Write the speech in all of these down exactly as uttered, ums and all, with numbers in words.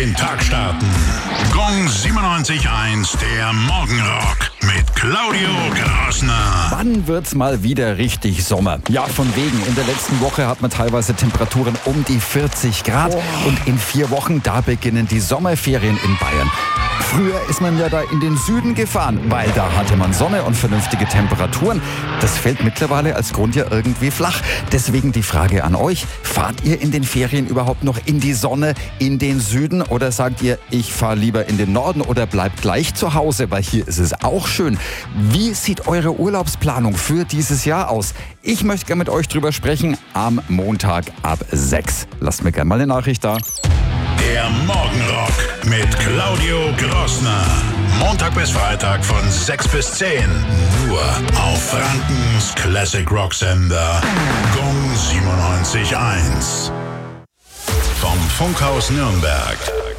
den Tag starten. Gong siebenundneunzig Komma eins, der Morgenrock mit Claudio Grassner. Wann wird's mal wieder richtig Sommer? Ja, von wegen. In der letzten Woche hat man teilweise Temperaturen um die vierzig Grad. Oh. Und in vier Wochen, da beginnen die Sommerferien in Bayern. Früher ist man ja da in den Süden gefahren, weil da hatte man Sonne und vernünftige Temperaturen. Das fällt mittlerweile als Grund ja irgendwie flach. Deswegen die Frage an euch: Fahrt ihr in den Ferien überhaupt noch in die Sonne, in den Süden? Oder sagt ihr, ich fahre lieber in den Norden oder bleibt gleich zu Hause, weil hier ist es auch schön. Wie sieht eure Urlaubsplanung für dieses Jahr aus? Ich möchte gerne mit euch drüber sprechen am Montag ab sechs. Lasst mir gerne mal eine Nachricht da. Der Morgenrock mit Claudio Grassner. Montag bis Freitag von sechs bis zehn. Nur auf Frankens Classic Rock Sender Gong siebenundneunzig Komma eins. Vom Funkhaus Nürnberg.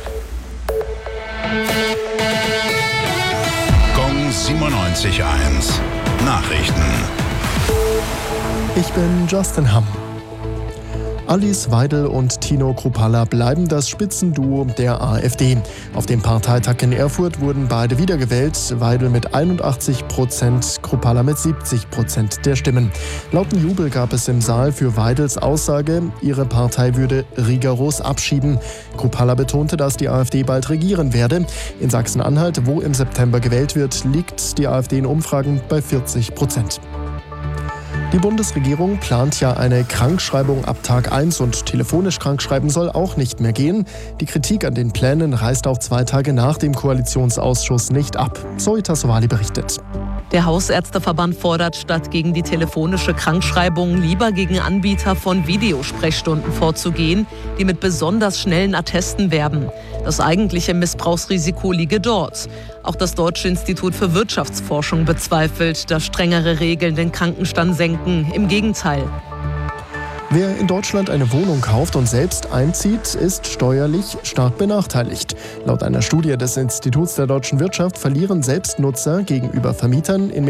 Gong siebenundneunzig Komma eins. Nachrichten. Ich bin Justin Hamm. Alice Weidel und Tino Kruppalla bleiben das Spitzenduo der AfD. Auf dem Parteitag in Erfurt wurden beide wiedergewählt, Weidel mit einundachtzig Prozent, Kruppalla mit siebzig Prozent der Stimmen. Lauten Jubel gab es im Saal für Weidels Aussage, ihre Partei würde rigoros abschieben. Kruppalla betonte, dass die AfD bald regieren werde. In Sachsen-Anhalt, wo im September gewählt wird, liegt die AfD in Umfragen bei vierzig Prozent. Die Bundesregierung plant ja eine Krankschreibung ab Tag eins und telefonisch krankschreiben soll auch nicht mehr gehen. Die Kritik an den Plänen reißt auch zwei Tage nach dem Koalitionsausschuss nicht ab. Zoe Tassovali berichtet. Der Hausärzteverband fordert, statt gegen die telefonische Krankschreibung lieber gegen Anbieter von Videosprechstunden vorzugehen, die mit besonders schnellen Attesten werben. Das eigentliche Missbrauchsrisiko liege dort. Auch das Deutsche Institut für Wirtschaftsforschung bezweifelt, dass strengere Regeln den Krankenstand senken. Im Gegenteil. Wer in Deutschland eine Wohnung kauft und selbst einzieht, ist steuerlich stark benachteiligt. Laut einer Studie des Instituts der deutschen Wirtschaft verlieren Selbstnutzer gegenüber Vermietern in